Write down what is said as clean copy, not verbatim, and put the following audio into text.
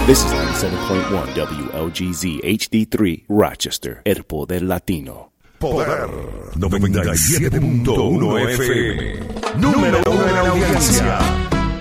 This is 97.1 WLGZ HD3 Rochester, El Poder Latino. Poder 97.1 FM. Número 1 en audiencia.